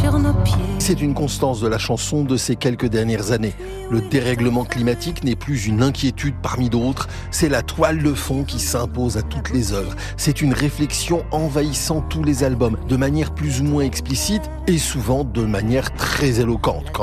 sur nos pieds. C'est une constance de la chanson de ces quelques dernières années. Le dérèglement climatique n'est plus une inquiétude parmi d'autres, c'est la toile de fond qui s'impose à toutes les œuvres. C'est une réflexion envahissant tous les albums, de manière plus ou moins explicite et souvent de manière très éloquente quand même.